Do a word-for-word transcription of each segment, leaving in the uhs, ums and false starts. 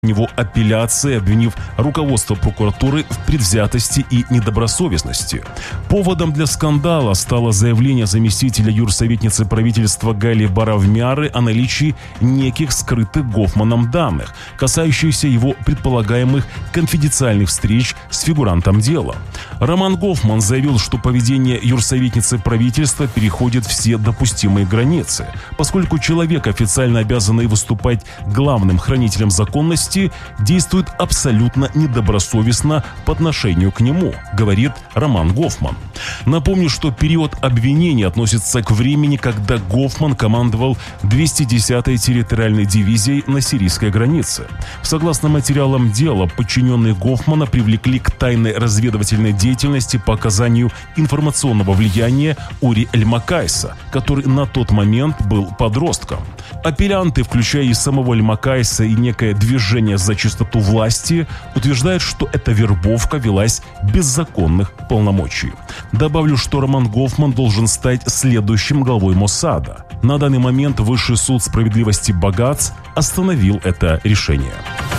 него апелляции, обвинив руководство прокуратуры в предвзятости и недобросовестности. Поводом для скандала стало заявление заместителя юрсоветницы правительства Гали Баравмяры о наличии неких скрытых Гофманом данных, касающихся его предполагаемых конфиденциальных встреч с фигурантом дела. Роман Гофман заявил, что поведение юрсоветницы правительства переходит все допустимые границы, поскольку человек, официально обязанный выступать главным хранителем законности, действует абсолютно недобросовестно по отношению к нему, говорит Роман Гофман. Напомню, что период обвинения относится к времени, когда Гофман командовал двести десятой территориальной дивизией на сирийской границе. Согласно материалам дела, подчиненные Гофмана привлекли к тайной разведывательной деятельности по оказанию информационного влияния Ури Эль-Макайса, который на тот момент был подростком. Апеллянты, включая и самого Эль-Макайса, и некое движение за чистоту власти, утверждают, что эта вербовка велась без законных полномочий. Добавлю, что Роман Гофман должен стать следующим главой Моссада. На данный момент Высший суд справедливости Багац остановил это решение.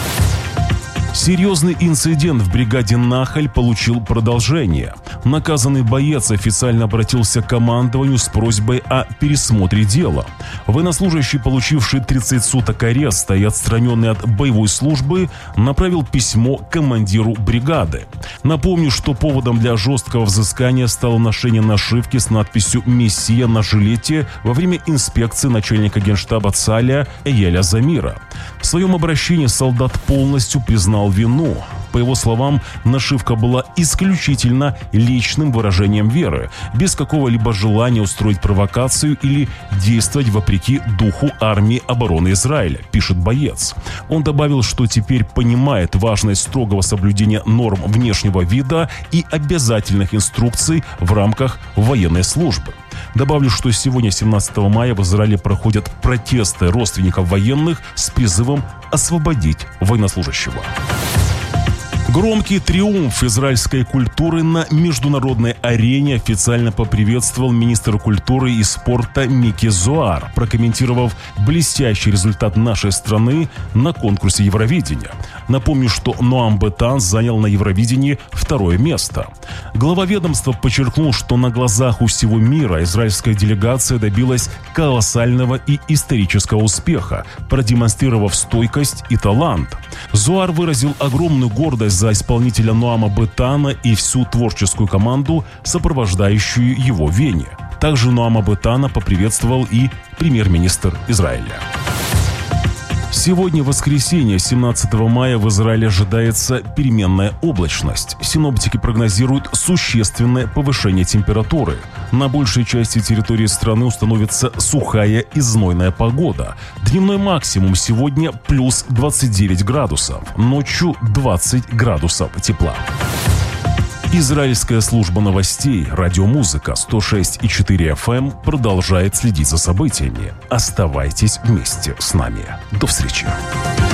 Серьезный инцидент в бригаде «Нахаль» получил продолжение. Наказанный боец официально обратился к командованию с просьбой о пересмотре дела. Военнослужащий, получивший тридцать суток ареста и отстраненный от боевой службы, направил письмо командиру бригады. Напомню, что поводом для жесткого взыскания стало ношение нашивки с надписью «Мессия» на жилете во время инспекции начальника генштаба ЦАЛЯ Эяля Замира. В своем обращении солдат полностью признал вину. По его словам, нашивка была исключительно личным выражением веры, без какого-либо желания устроить провокацию или действовать вопреки духу армии обороны Израиля, пишет боец. Он добавил, что теперь понимает важность строгого соблюдения норм внешнего вида и обязательных инструкций в рамках военной службы. Добавлю, что сегодня, семнадцатого мая, в Израиле проходят протесты родственников военных с призывом освободить военнослужащего. Громкий триумф израильской культуры на международной арене официально поприветствовал министр культуры и спорта Мики Зоар, прокомментировав блестящий результат нашей страны на конкурсе Евровидения. Напомню, что Ноам Бетан занял на Евровидении второе место. Глава ведомства подчеркнул, что на глазах у всего мира израильская делегация добилась колоссального и исторического успеха, продемонстрировав стойкость и талант. Зоар выразил огромную гордость за исполнителя Ноама Бетана и всю творческую команду, сопровождающую его в Вене. Также Ноама Бетана поприветствовал и премьер-министр Израиля. Сегодня, воскресенье, семнадцатого мая, в Израиле ожидается переменная облачность. Синоптики прогнозируют существенное повышение температуры. На большей части территории страны установится сухая и знойная погода. Дневной максимум сегодня плюс двадцать девять градусов, ночью двадцать градусов тепла. Израильская служба новостей «Радиомузыка» сто шесть и четыре эф эм продолжает следить за событиями. Оставайтесь вместе с нами. До встречи.